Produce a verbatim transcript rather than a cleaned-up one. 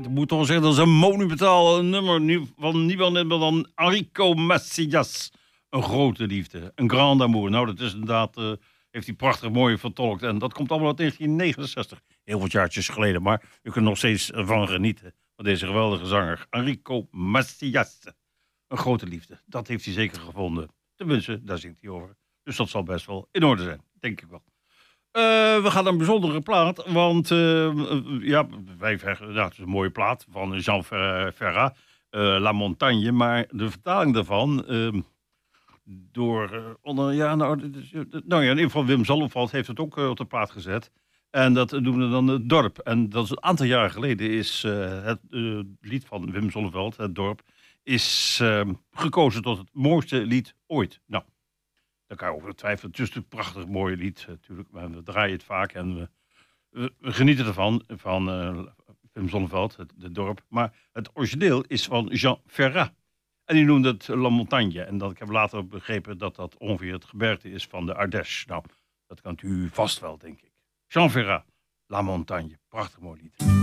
ik moet toch zeggen, dat is een monumentaal nummer van niemand minder dan Enrico Macias. Een grote liefde, een grand amour. Nou, dat is inderdaad, uh, heeft hij prachtig mooi vertolkt. En dat komt allemaal uit negentien negenenzestig. Heel wat jaartjes geleden, maar u kunt nog steeds van genieten. Van deze geweldige zanger, Enrico Macias. Een grote liefde, dat heeft hij zeker gevonden. Tenminste, daar zingt hij over. Dus dat zal best wel in orde zijn, denk ik wel. Uh, we gaan een bijzondere plaat, want uh, uh, ja, wij, ja, het is een mooie plaat van Jean Ferrat, uh, La Montagne, maar de vertaling daarvan uh, door, uh, onder, ja, nou, nou ja, in ieder geval Wim Zonneveld heeft het ook uh, op de plaat gezet. En dat doen we dan Het Dorp. En dat is een aantal jaren geleden is uh, het uh, lied van Wim Zonneveld, Het Dorp, is uh, gekozen tot het mooiste lied ooit. Nou, daar kan je over twijfelen. Het is een prachtig mooi lied natuurlijk. Maar we draaien het vaak en we, we, we genieten ervan. Van uh, Wim Zonneveld, het, het dorp. Maar het origineel is van Jean Ferrat. En die noemde het La Montagne. En dat, ik heb later begrepen dat dat ongeveer het gebergte is van de Ardèche. Nou, dat kan u vast wel, denk ik. Jean Ferrat, La Montagne. Prachtig mooi lied.